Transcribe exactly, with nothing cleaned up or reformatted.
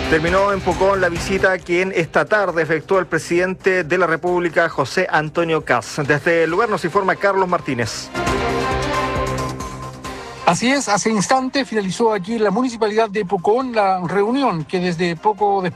Terminó en Pucón la visita que en esta tarde efectuó el presidente de la República, José Antonio Kast. Desde el lugar nos informa Carlos Martínez. Así es, hace instante finalizó aquí en la municipalidad de Pucón la reunión que desde poco después